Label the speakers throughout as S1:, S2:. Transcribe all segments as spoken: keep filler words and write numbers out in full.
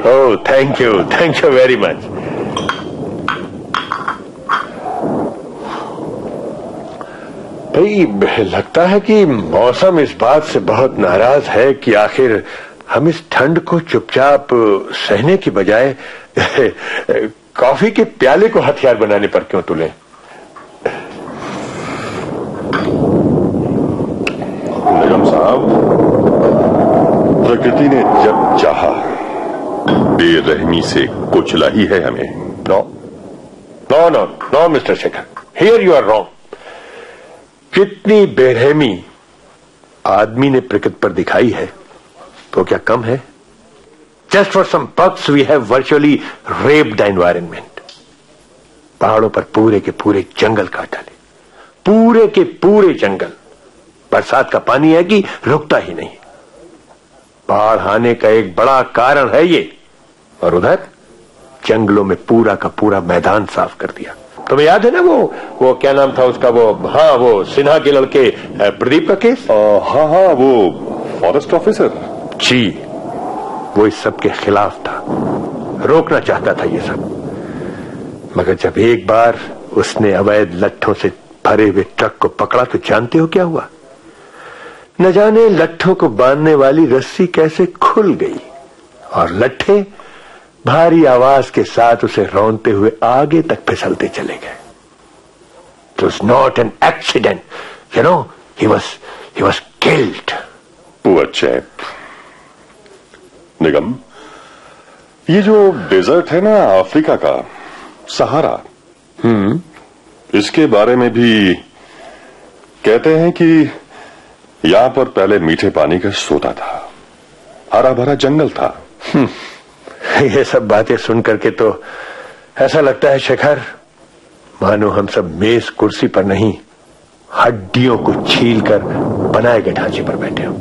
S1: Oh thank you, thank you very much. भाई लगता है कि मौसम इस बात से बहुत नाराज है कि आखिर हम इस ठंड को चुपचाप सहने की बजाय कॉफी के प्याले को हथियार बनाने पर क्यों तुले।
S2: निगम साहब, प्रकृति ने जब चाहा बेरहमी से कुचला ही है हमें।
S1: No no no no mister Shekhar, here you are wrong. कितनी बेरहमी आदमी ने प्रकृति पर दिखाई है तो क्या कम है? Just for some bugs we have virtually raped the environment. पहाड़ों पर पूरे के पूरे जंगल काट डाले, पूरे के पूरे जंगल। बरसात का पानी है कि रुकता ही नहीं। बाढ़ आने का एक बड़ा कारण है ये। और उधर जंगलों में पूरा का पूरा मैदान साफ कर दिया। तुम्हें याद है ना वो वो क्या नाम था उसका, वो हाँ वो सिन्हा के लड़के प्रदीप का केस।
S2: हाँ हाँ वो फॉरेस्ट ऑफिसर
S1: जी, वो इस सब के खिलाफ था, रोकना चाहता था ये सब। मगर जब एक बार उसने अवैध लट्ठों से भरे हुए ट्रक को पकड़ा तो जानते हो क्या हुआ? न जाने लट्ठों को बांधने वाली रस्सी कैसे खुल गई और लट्ठे भारी आवाज के साथ उसे रौंदते हुए आगे तक फिसलते चले गए। It was not an accident, you know, he was he was killed.
S2: Poor chap. निगम, ये जो डेजर्ट है ना अफ्रीका का, सहारा,
S1: हम्म
S2: इसके बारे में भी कहते हैं कि यहां पर पहले मीठे पानी का सोता था, हरा भरा जंगल था।
S1: ये सब बातें सुन करके तो ऐसा लगता है शेखर, मानो हम सब मेज कुर्सी पर नहीं, हड्डियों को छील कर बनाए गए ढांचे पर बैठे हो।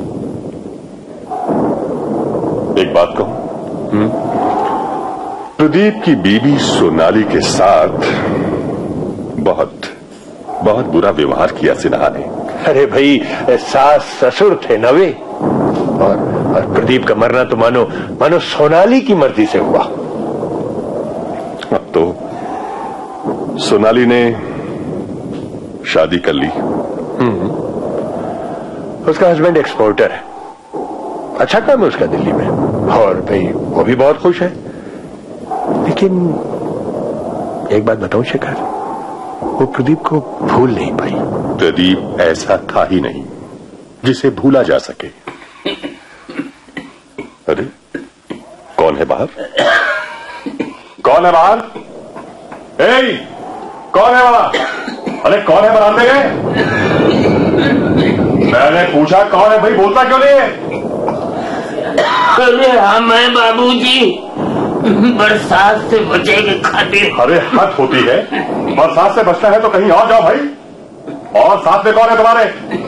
S2: एक बात कहूं, प्रदीप की बीबी सोनाली के साथ बहुत बहुत बुरा व्यवहार किया सिन्हा ने।
S1: अरे भाई, सास ससुर थे नवे, और, और प्रदीप का मरना तो मानो मानो सोनाली की मर्जी से हुआ।
S2: अब तो सोनाली ने शादी कर ली।
S1: हम्म उसका हस्बैंड एक्सपोर्टर है, अच्छा काम है उसका दिल्ली में, और भाई वो भी बहुत खुश है। लेकिन एक बात बताऊं शेखर, वो प्रदीप को भूल नहीं पाई।
S2: प्रदीप ऐसा था ही नहीं जिसे भूला जा सके। अरे कौन है बाहर? कौन है बाहर? ए, कौन है बाहर? अरे कौन है बरामदे में? मैंने पूछा कौन है भाई, बोलता क्यों नहीं है?
S3: अरे हम हैं बाबूजी, बरसात से बचे के खातिर।
S2: अरे हद होती है, बरसात से बचना है तो कहीं और जाओ भाई। और साथ में कौन है तुम्हारे?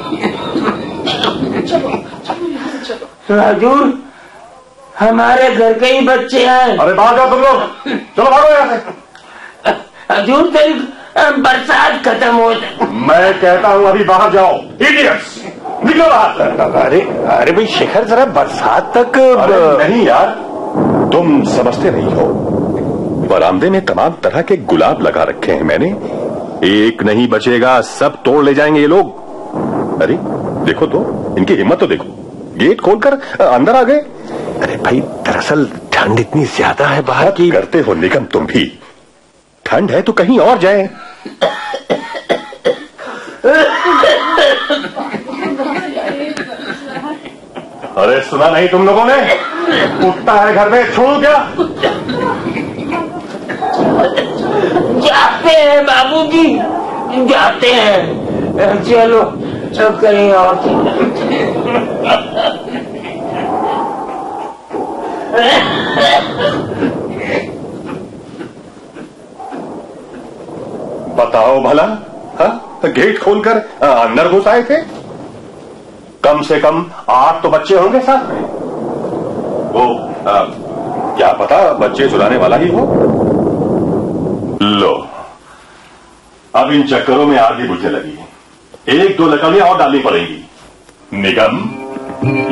S3: हजूर, हमारे घर के ही बच्चे हैं।
S2: अरे बाहर जाओ तुम लोग, चलो भागो यहाँ से।
S3: हजूर तेरी बरसात खत्म हो जाए।
S2: मैं कहता हूँ अभी बाहर जाओ, इडियट्स, निकलो बाहर।
S1: अरे अरे भाई शेखर, जरा बरसात तक।
S2: अरे नहीं यार, तुम समझते नहीं हो। बरामदे में तमाम तरह के गुलाब लगा रखे हैं मैंने, एक नहीं बचेगा, सब तोड़ ले जाएंगे ये लोग। अरे देखो तो, इनकी हिम्मत तो देखो, गेट खोलकर अंदर आ गए।
S1: अरे भाई दरअसल ठंड इतनी ज्यादा है बाहर की।
S2: करते हो निगम तुम भी, ठंड है तो कहीं और जाए। अरे सुना नहीं तुम लोगों ने, कुत्ता है घर में, छोड़ो क्या?
S3: जाते हैं बाबूजी, जाते हैं, चलो चलो कहीं और।
S2: बताओ भला, हाँ? गेट खोलकर अंदर घुस आए थे। कम से कम आठ तो बच्चे होंगे साथ में। वो आ, क्या पता बच्चे चुराने वाला ही हो। लो, अब इन चक्करों में आग ही बुझने लगी। एक दो लकड़ियां और डालनी पड़ेंगी। निगम,